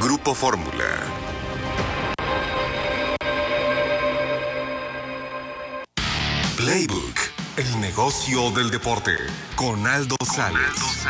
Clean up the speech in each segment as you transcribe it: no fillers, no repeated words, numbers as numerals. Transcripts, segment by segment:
Grupo Fórmula. Playbook, el negocio del deporte, con Aldo Sales.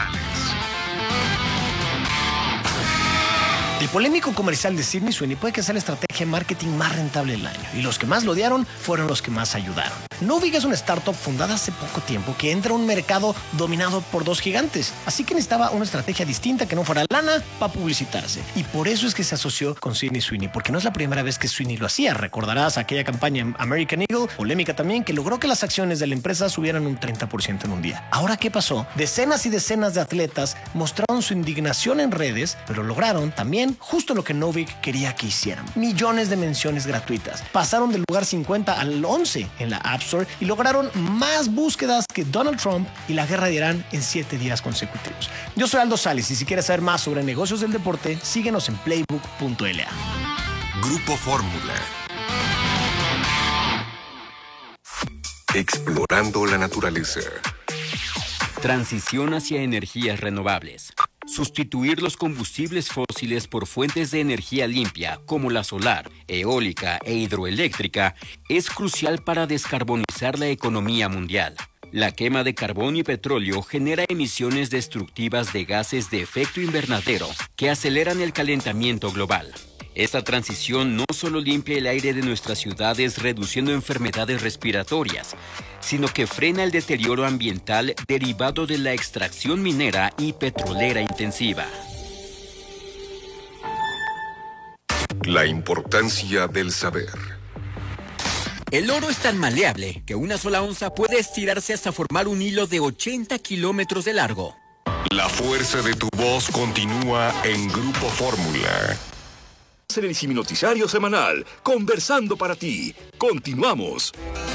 El polémico comercial de Sydney Sweeney puede que sea la estrategia de marketing más rentable del año, y los que más lo odiaron fueron los que más ayudaron. Novig es una startup fundada hace poco tiempo que entra a un mercado dominado por dos gigantes, así que necesitaba una estrategia distinta que no fuera lana para publicitarse, y por eso es que se asoció con Sydney Sweeney, porque no es la primera vez que Sweeney lo hacía. Recordarás aquella campaña en American Eagle, polémica también, que logró que las acciones de la empresa subieran un 30% en un día. Ahora, ¿qué pasó? Decenas y decenas de atletas mostraron su indignación en redes, pero lograron también justo lo que Novig quería que hicieran: millones de menciones gratuitas. Pasaron del lugar 50 al 11 en la App Store y lograron más búsquedas que Donald Trump y la guerra de Irán en 7 días consecutivos. Yo soy Aldo Sales, y si quieres saber más sobre negocios del deporte, síguenos en playbook.la. Grupo Fórmula. Explorando la naturaleza. Transición hacia energías renovables. Sustituir los combustibles fósiles por fuentes de energía limpia como la solar, eólica e hidroeléctrica es crucial para descarbonizar la economía mundial. La quema de carbón y petróleo genera emisiones destructivas de gases de efecto invernadero que aceleran el calentamiento global. Esta transición no solo limpia el aire de nuestras ciudades reduciendo enfermedades respiratorias, sino que frena el deterioro ambiental derivado de la extracción minera y petrolera intensiva. La importancia del saber. El oro es tan maleable que una sola onza puede estirarse hasta formar un hilo de 80 kilómetros de largo. La fuerza de tu voz continúa en Grupo Fórmula. En el Siminoticiario semanal, conversando para ti. Continuamos.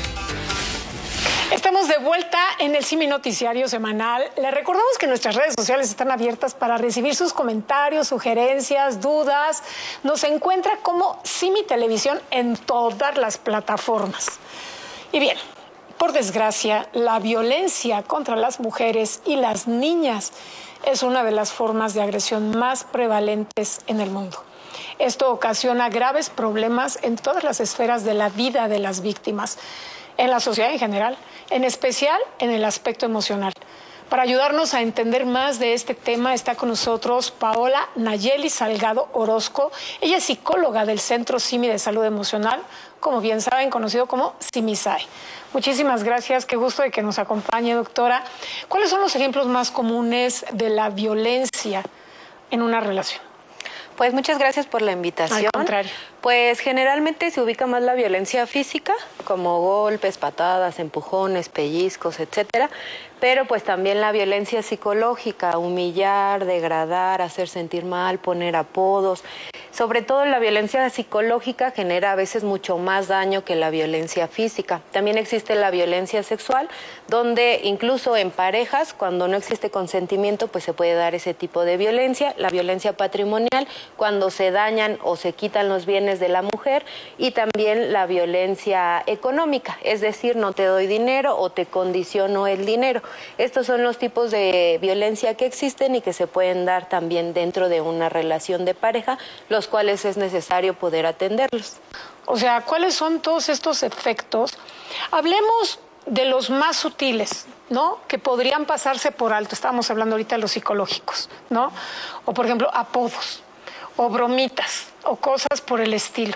Estamos de vuelta en el Siminoticiario semanal. Les recordamos que nuestras redes sociales están abiertas para recibir sus comentarios, sugerencias, dudas. Nos encuentra como Simi Televisión en todas las plataformas. Y bien, por desgracia, la violencia contra las mujeres y las niñas es una de las formas de agresión más prevalentes en el mundo. Esto ocasiona graves problemas en todas las esferas de la vida de las víctimas, en la sociedad en general, en especial en el aspecto emocional. Para ayudarnos a entender más de este tema está con nosotros Paola Nayeli Salgado Orozco. Ella es psicóloga del Centro Simi de Salud Emocional, como bien saben, conocido como Simisai. Muchísimas gracias, qué gusto de que nos acompañe, doctora. ¿Cuáles son los ejemplos más comunes de la violencia en una relación? Pues muchas gracias por la invitación. Al contrario. Pues generalmente se ubica más la violencia física, como golpes, patadas, empujones, pellizcos, etcétera. Pero pues también la violencia psicológica, humillar, degradar, hacer sentir mal, poner apodos. Sobre todo la violencia psicológica genera a veces mucho más daño que la violencia física. También existe la violencia sexual, donde incluso en parejas, cuando no existe consentimiento, pues se puede dar ese tipo de violencia. La violencia patrimonial, cuando se dañan o se quitan los bienes de la mujer, y también la violencia económica, es decir, no te doy dinero o te condiciono el dinero. Estos son los tipos de violencia que existen y que se pueden dar también dentro de una relación de pareja, los cuales es necesario poder atenderlos. O sea, ¿cuáles son todos estos efectos? Hablemos de los más sutiles, ¿no? Que podrían pasarse por alto. Estábamos hablando ahorita de los psicológicos, ¿no? O, por ejemplo, apodos, o bromitas, o cosas por el estilo.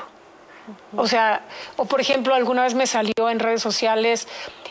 O sea, o por ejemplo, alguna vez me salió en redes sociales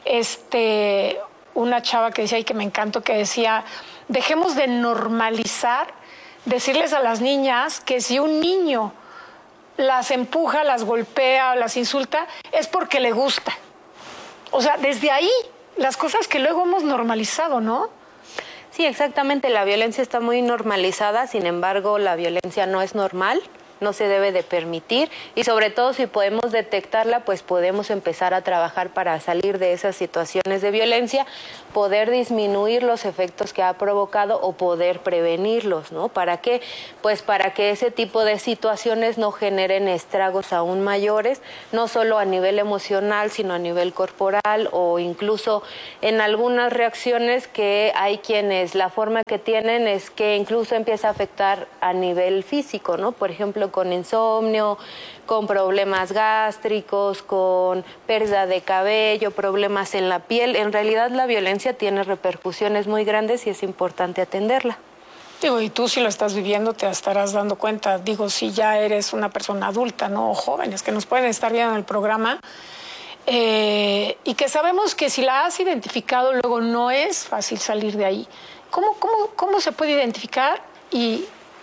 una chava que decía, y que me encantó, que decía: dejemos de normalizar decirles a las niñas que si un niño las empuja, las golpea, las insulta, es porque le gusta. O sea, desde ahí, las cosas que luego hemos normalizado, ¿no? Sí, exactamente, la violencia está muy normalizada, sin embargo, la violencia no es normal. no se debe de permitir y sobre todo si podemos detectarla, pues podemos empezar a trabajar para salir de esas situaciones de violencia, poder disminuir los efectos que ha provocado o poder prevenirlos, ¿no? ¿Para qué? Pues para que ese tipo de situaciones no generen estragos aún mayores, no solo a nivel emocional, sino a nivel corporal o incluso en algunas reacciones que hay quienes la forma que tienen es que incluso empieza a afectar a nivel físico, ¿no? Por ejemplo, con insomnio, con problemas gástricos, con pérdida de cabello, problemas en la piel. En realidad la violencia tiene repercusiones muy grandes y es importante atenderla. Digo, y tú si lo estás viviendo te estarás dando cuenta, digo, si ya eres una persona adulta, ¿no? O jóvenes que nos pueden estar viendo en el programa, y que sabemos que si la has identificado luego no es fácil salir de ahí. ¿Cómo se puede identificar y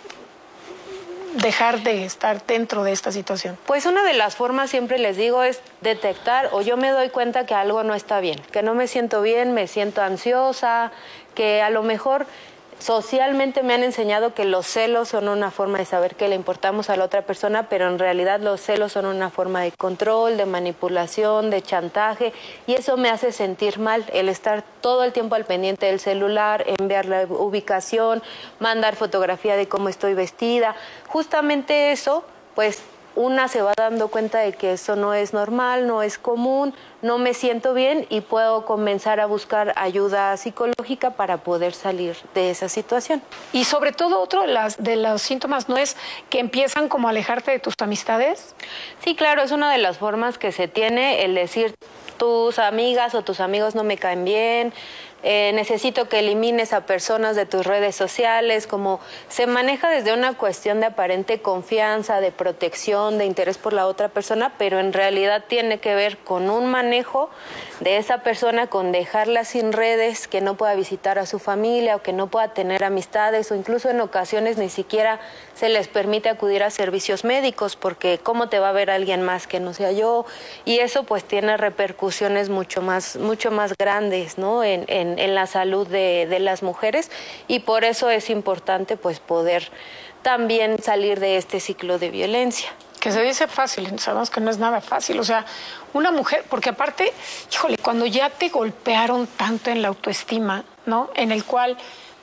dejar de estar dentro de esta situación? Pues una de las formas, siempre les digo, es detectar o yo me doy cuenta que algo no está bien, que no me siento bien, me siento ansiosa, que a lo mejor socialmente me han enseñado que los celos son una forma de saber que le importamos a la otra persona, pero en realidad los celos son una forma de control, de manipulación, de chantaje, y eso me hace sentir mal, el estar todo el tiempo al pendiente del celular, enviar la ubicación, mandar fotografía de cómo estoy vestida. Justamente eso, pues una se va dando cuenta de que eso no es normal, no es común, no me siento bien y puedo comenzar a buscar ayuda psicológica para poder salir de esa situación. Y sobre todo otro de los síntomas, ¿no es que empiezan como a alejarte de tus amistades? Sí, claro, es una de las formas que se tiene el decir tus amigas o tus amigos no me caen bien, necesito que elimines a personas de tus redes sociales, como se maneja desde una cuestión de aparente confianza, de protección, de interés por la otra persona, pero en realidad tiene que ver con un manejo de esa persona, con dejarla sin redes, que no pueda visitar a su familia o que no pueda tener amistades o incluso en ocasiones ni siquiera se les permite acudir a servicios médicos porque cómo te va a ver alguien más que no sea yo, y eso pues tiene repercusiones mucho más grandes, ¿no? en la salud de las mujeres, y por eso es importante pues poder también salir de este ciclo de violencia. Que se dice fácil, sabemos que no es nada fácil, o sea, una mujer, porque aparte, híjole, cuando ya te golpearon tanto en la autoestima, ¿no? En el cual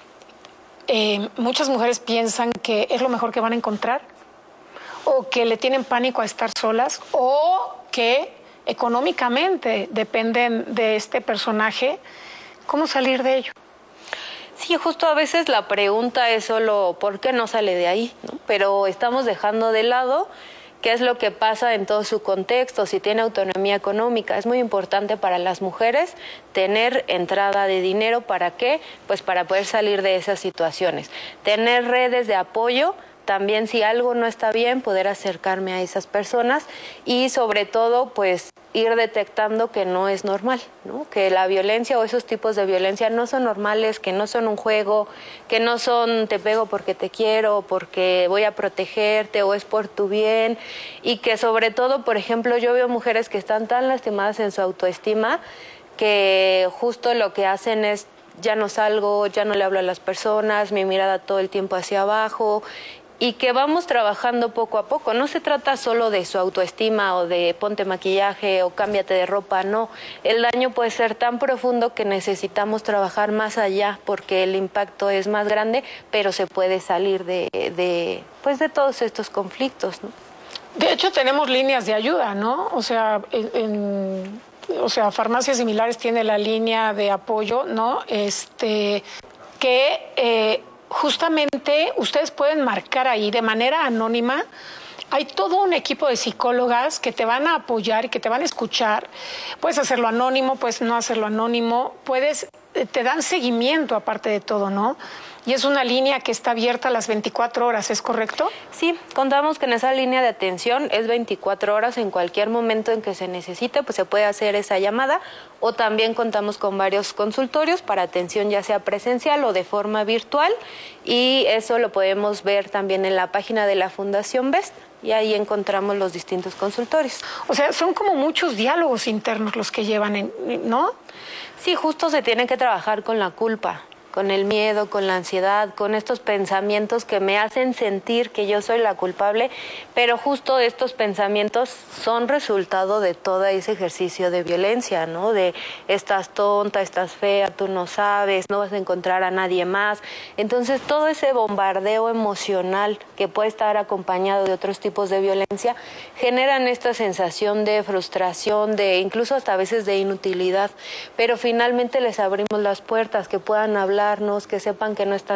muchas mujeres piensan que es lo mejor que van a encontrar, o que le tienen pánico a estar solas, o que económicamente dependen de este personaje. ¿Cómo salir de ello? Sí, justo a veces la pregunta es solo ¿por qué no sale de ahí? ¿No? Pero estamos dejando de lado qué es lo que pasa en todo su contexto, si tiene autonomía económica. Es muy importante para las mujeres tener entrada de dinero. ¿Para qué? Pues para poder salir de esas situaciones. Tener redes de apoyo. También si algo no está bien, poder acercarme a esas personas y sobre todo pues ir detectando que no es normal, ¿no? Que la violencia o esos tipos de violencia no son normales, que no son un juego, que no son te pego porque te quiero, porque voy a protegerte o es por tu bien, y que sobre todo, por ejemplo, yo veo mujeres que están tan lastimadas en su autoestima que justo lo que hacen es ya no salgo, ya no le hablo a las personas, mi mirada todo el tiempo hacia abajo, y que vamos trabajando poco a poco. No se trata solo de su autoestima o de ponte maquillaje o cámbiate de ropa, no. El daño puede ser tan profundo que necesitamos trabajar más allá porque el impacto es más grande, pero se puede salir de todos estos conflictos, ¿no? De hecho, tenemos líneas de ayuda, ¿no? O sea, farmacias similares tiene la línea de apoyo, ¿no? Justamente ustedes pueden marcar ahí de manera anónima. Hay todo un equipo de psicólogas que te van a apoyar y que te van a escuchar. Puedes hacerlo anónimo, puedes no hacerlo anónimo, te dan seguimiento aparte de todo, ¿no? Y es una línea que está abierta a las 24 horas, ¿es correcto? Sí, contamos que en esa línea de atención es 24 horas, en cualquier momento en que se necesite, pues se puede hacer esa llamada, o también contamos con varios consultorios para atención ya sea presencial o de forma virtual, y eso lo podemos ver también en la página de la Fundación BEST, y ahí encontramos los distintos consultorios. O sea, son como muchos diálogos internos los que llevan, ¿no? Sí, justo se tiene que trabajar con la culpa. con el miedo, con la ansiedad, con estos pensamientos que me hacen sentir que yo soy la culpable, pero justo estos pensamientos son resultado de todo ese ejercicio de violencia, ¿no? De estás tonta, estás fea, tú no sabes, no vas a encontrar a nadie más. Entonces todo ese bombardeo emocional que puede estar acompañado de otros tipos de violencia generan esta sensación de frustración, de incluso hasta a veces de inutilidad, pero finalmente les abrimos las puertas, que puedan hablarnos, que sepan que no están